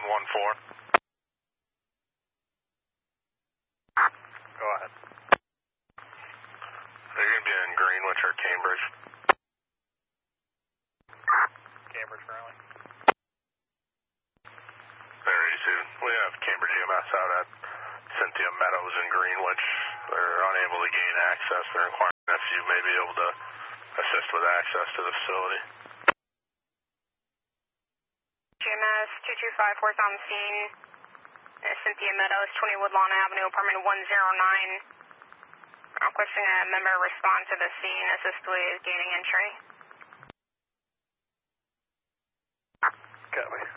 114. Go ahead. Are you going to be in Greenwich or Cambridge? Cambridge currently. Very easy. We have Cambridge EMS out at Cynthia Meadows in Greenwich. They're unable to gain access. They're inquiring if you may be able to assist with access to the facility. GMS 2254 is on scene. Cynthia Meadows, 20 Woodlawn Avenue, apartment 109. Requesting a member respond to the scene. Assist with gaining entry. Copy.